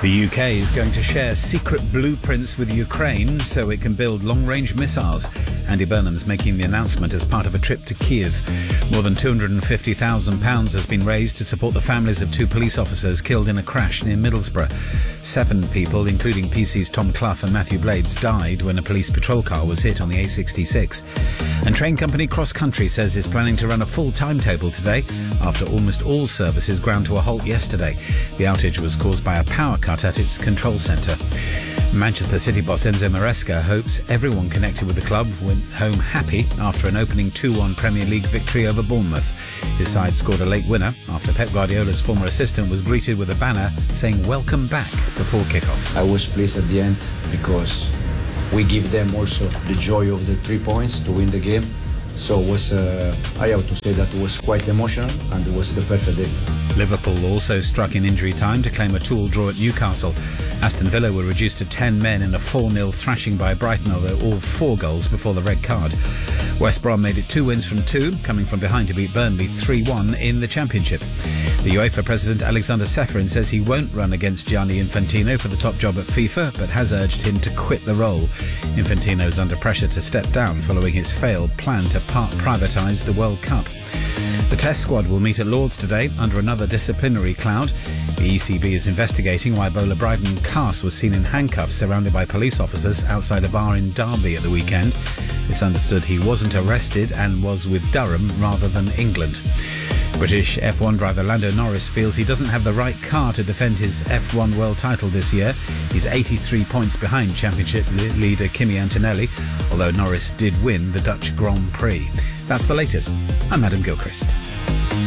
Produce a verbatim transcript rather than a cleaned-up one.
The U K is going to share secret blueprints with Ukraine so it can build long-range missiles. Andy Burnham's making the announcement as part of a trip to Kiev. More than two hundred fifty thousand pounds has been raised to support the families of two police officers killed in a crash near Middlesbrough. Seven people, including P C's Tom Clough and Matthew Blades, died when a police patrol car was hit on the A sixty-six. And train company Cross Country says it's planning to run a full timetable today after almost all services ground to a halt yesterday. The outage was caused by a power cut at its control centre. Manchester City boss Enzo Maresca hopes everyone connected with the club went home happy after an opening two one Premier League victory over Bournemouth. His side scored a late winner after Pep Guardiola's former assistant was greeted with a banner saying welcome back before kick-off. I was pleased at the end because we give them also the joy of the three points to win the game. So it was, uh, I have to say that it was quite emotional and it was the perfect day. Liverpool also struck in injury time to claim a two all draw at Newcastle. Aston Villa were reduced to ten men in a four nil thrashing by Brighton, although all four goals before the red card. West Brom made it two wins from two, coming from behind to beat Burnley three one in the Championship. The UEFA President Alexander Ceferin says he won't run against Gianni Infantino for the top job at FIFA, but has urged him to quit the role. Infantino's under pressure to step down following his failed plan to part privatise the World Cup. The Test squad will meet at Lords today under another disciplinary cloud. The E C B is investigating why bowler Bryden Cass was seen in handcuffs surrounded by police officers outside a bar in Derby at the weekend. It's understood he wasn't arrested and was with Durham rather than England. British F one driver Lando Norris feels he doesn't have the right car to defend his F one world title this year. He's eighty-three points behind championship leader Kimi Antonelli, although Norris did win the Dutch Grand Prix. That's the latest. I'm Adam Gilchrist.